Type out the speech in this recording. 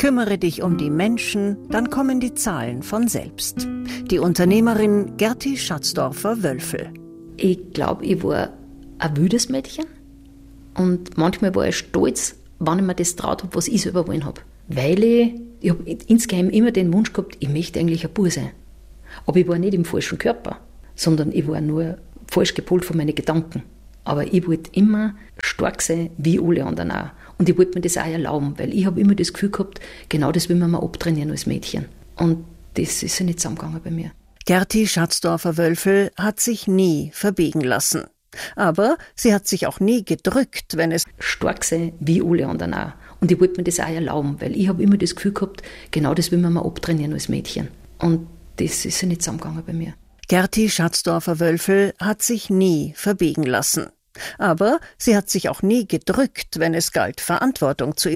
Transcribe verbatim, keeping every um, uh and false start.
Kümmere dich um die Menschen, dann kommen die Zahlen von selbst. Die Unternehmerin Gerti Schatzdorfer-Wölfel. Ich glaube, ich war ein wildes Mädchen und manchmal war ich stolz, wenn ich mir das traut habe, was ich selber wollen habe. Weil ich, ich habe insgeheim immer den Wunsch gehabt, ich möchte eigentlich ein Bub sein. Aber ich war nicht im falschen Körper, sondern ich war nur falsch gepolt von meinen Gedanken. Aber ich wollte immer stark sein, wie alle anderen auch. Und ich wollte mir das auch erlauben, weil ich habe immer das Gefühl gehabt, genau das will man mal abtrainieren als Mädchen. Und das ist ja nicht zusammengegangen bei mir. Gerti Schatzdorfer-Wölfel hat sich nie verbiegen lassen. Aber sie hat sich auch nie gedrückt, wenn es stark sein, wie alle anderen auch. Und ich wollte mir das auch erlauben, weil ich habe immer das Gefühl gehabt, genau das will man mal abtrainieren als Mädchen. Und das ist ja nicht zusammengegangen bei mir. Gerti Schatzdorfer-Wölfel hat sich nie verbiegen lassen. Aber sie hat sich auch nie gedrückt, wenn es galt, Verantwortung zu